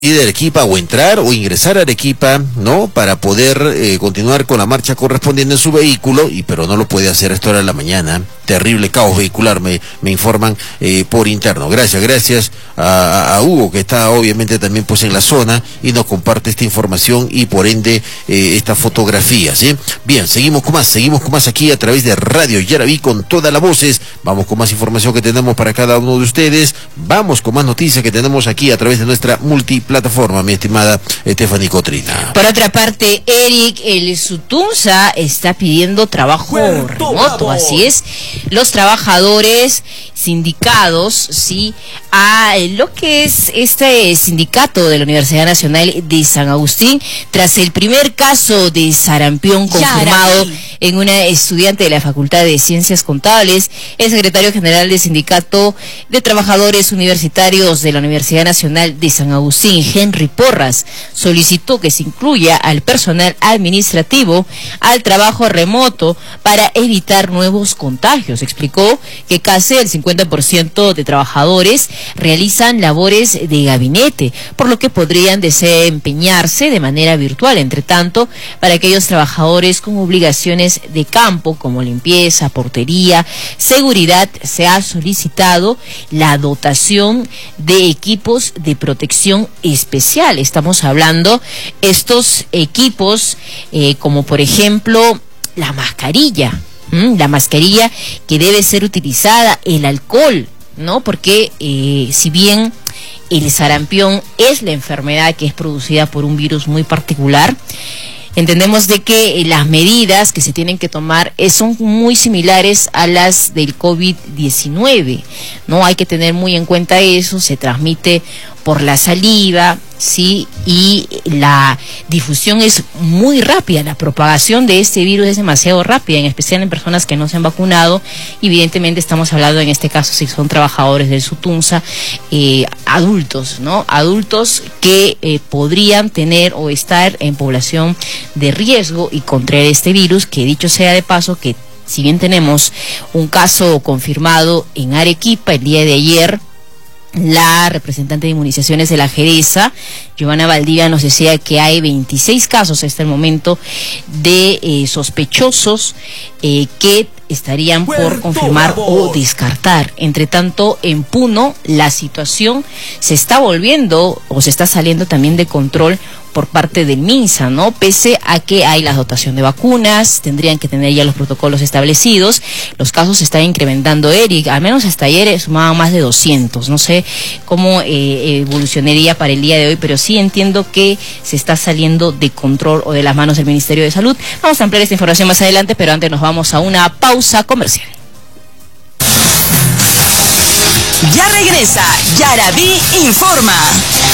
ir a Arequipa o entrar o ingresar a Arequipa, ¿no? Para poder continuar con la marcha correspondiente en su vehículo, pero no lo puede hacer a esta hora de la mañana. Terrible caos vehicular, me informan por interno. Gracias a Hugo, que está obviamente también pues en la zona y nos comparte esta información y por ende esta fotografía, ¿sí? Bien, seguimos con más aquí a través de Radio Yaraví con todas las voces. Vamos con más información que tenemos para cada uno de ustedes. Vamos con más noticias que tenemos aquí a través de nuestra multiplataforma, mi estimada Stephanie Cotrina. Por otra parte, Eric, el Sutunza está pidiendo trabajo remoto, así es. Los trabajadores sindicados, sí, a lo que es este sindicato de la Universidad Nacional de San Agustín, tras el primer caso de sarampión confirmado en una estudiante de la Facultad de Ciencias Contables, el secretario general del Sindicato de Trabajadores Universitarios de la Universidad Nacional de San Agustín, Henry Porras, solicitó que se incluya al personal administrativo al trabajo remoto para evitar nuevos contagios. Explicó que casi el 50% de trabajadores realizan labores de gabinete, por lo que podrían desempeñarse de manera virtual. Entre tanto, para aquellos trabajadores con obligaciones de campo como limpieza, portería, seguridad, se ha solicitado la dotación de equipos de protección especial. Estamos hablando estos equipos como por ejemplo la mascarilla que debe ser utilizada, el alcohol, ¿no? Porque si bien el sarampión es la enfermedad que es producida por un virus muy particular, entendemos de que las medidas que se tienen que tomar son muy similares a las del COVID-19, ¿no? Hay que tener muy en cuenta eso, se transmite por la saliva, ¿sí? Y la difusión es muy rápida, la propagación de este virus es demasiado rápida, en especial en personas que no se han vacunado. Evidentemente estamos hablando en este caso si son trabajadores del Sutunza, adultos, ¿no? Adultos que podrían tener o estar en población de riesgo y contraer este virus, que dicho sea de paso que si bien tenemos un caso confirmado en Arequipa el día de ayer, la representante de inmunizaciones de la Jereza, Giovanna Valdivia, nos decía que hay 26 casos hasta el momento de sospechosos que estarían por confirmar o descartar. Entre tanto, en Puno la situación se está volviendo o se está saliendo también de control por parte del MINSA, ¿no? Pese a que hay la dotación de vacunas, tendrían que tener ya los protocolos establecidos, los casos se están incrementando, Eric, al menos hasta ayer sumaban más de 200, no sé cómo evolucionaría para el día de hoy, pero sí entiendo que se está saliendo de control o de las manos del Ministerio de Salud. Vamos a ampliar esta información más adelante, pero antes nos vamos a una pausa comercial. Ya regresa Yaraví Informa.